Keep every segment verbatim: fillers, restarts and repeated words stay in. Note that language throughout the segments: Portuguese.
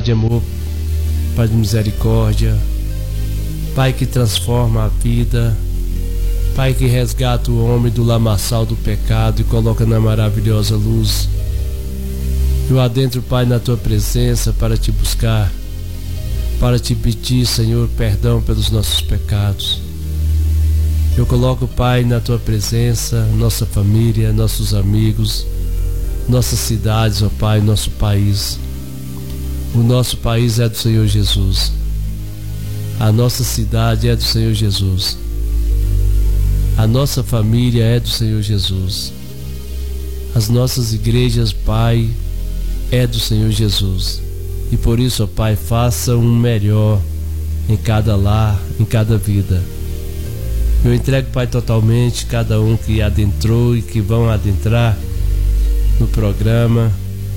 de amor, Pai de misericórdia, Pai que transforma a vida, Pai que resgata o homem do lamaçal do pecado e coloca na maravilhosa luz. Eu adentro, Pai, na Tua presença para Te buscar, para Te pedir, Senhor, perdão pelos nossos pecados. Eu coloco, Pai, na Tua presença nossa família, nossos amigos, nossas cidades, ó Pai, nosso país. O nosso país é do Senhor Jesus. A nossa cidade é do Senhor Jesus. A nossa família é do Senhor Jesus. As nossas igrejas, Pai, é do Senhor Jesus. E por isso, ó Pai, faça um melhor em cada lar, em cada vida. Eu entrego, Pai, totalmente cada um que adentrou e que vão adentrar no programa,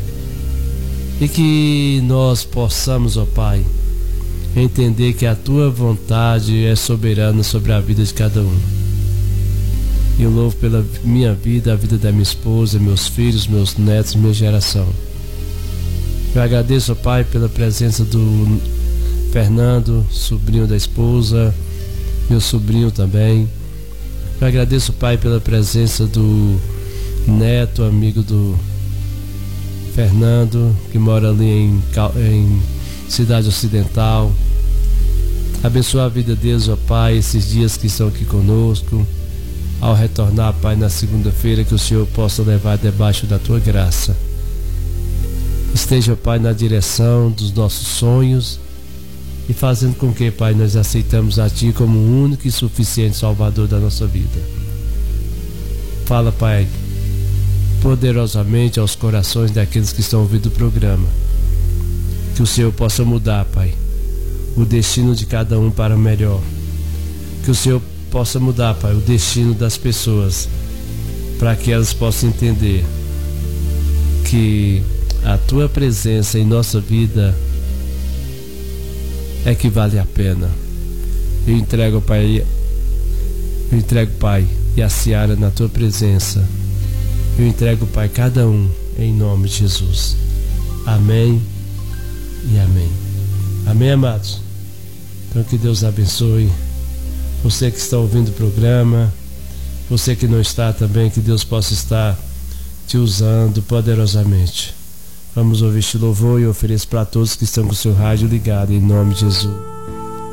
e que nós possamos, ó Pai, entender que a Tua vontade é soberana sobre a vida de cada um. Eu louvo pela minha vida, a vida da minha esposa, meus filhos, meus netos, minha geração. Eu agradeço, ó Pai, pela presença do Fernando, sobrinho da esposa, meu sobrinho também. Eu agradeço, Pai, pela presença do neto, amigo do Fernando, que mora ali em, em Cidade Ocidental. Abençoa a vida deles, ó Pai, esses dias que estão aqui conosco. Ao retornar, Pai, na segunda-feira, que o Senhor possa levar debaixo da Tua graça. Esteja, Pai, na direção dos nossos sonhos e fazendo com que, Pai, nós aceitamos a Ti como o único e suficiente Salvador da nossa vida. Fala, Pai, poderosamente aos corações daqueles que estão ouvindo o programa. Que o Senhor possa mudar, Pai, o destino de cada um para melhor. Que o Senhor possa mudar, Pai, o destino das pessoas, para que elas possam entender que a Tua presença em nossa vida é que vale a pena. Eu entrego, Pai, eu entrego, Pai, e a seara na Tua presença. Eu entrego, Pai, cada um em nome de Jesus. Amém e amém. Amém, amados? Então que Deus abençoe você que está ouvindo o programa, você que não está também, que Deus possa estar te usando poderosamente. Vamos ouvir este louvor e ofereço para todos que estão com o seu rádio ligado, em nome de Jesus.